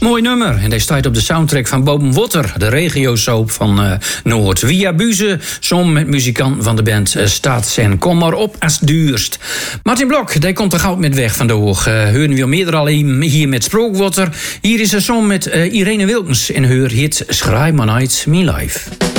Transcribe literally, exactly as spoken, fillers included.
Mooi nummer. En die staat op de soundtrack van Bobenwater, de regio-soap van uh, Noord. Via Buze, som met muzikant van de band uh, Staats en Kom maar op als duurst. Martin Blok, die komt er gauw met weg vandaag. Uh, Heuren we meer al hier met Sprookwater. Hier is een som met uh, Irene Wilkens en haar hit Schrijf maar uit mijn life.